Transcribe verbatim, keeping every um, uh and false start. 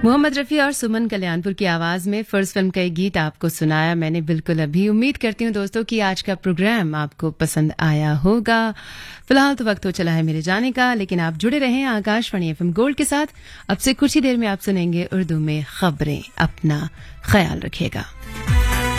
मोहम्मद रफ़ी और सुमन कल्याणपुर की आवाज़ में फर्स्ट फिल्म का एक गीत आपको सुनाया मैंने बिल्कुल अभी। उम्मीद करती हूँ दोस्तों कि आज का प्रोग्राम आपको पसंद आया होगा। फिलहाल तो वक्त हो चला है मेरे जाने का, लेकिन आप जुड़े रहें आकाशवाणी एफएम गोल्ड के साथ। अब से कुछ ही देर में आप सुनेंगे उर्दू में खबरें। अपना ख्याल रखिएगा।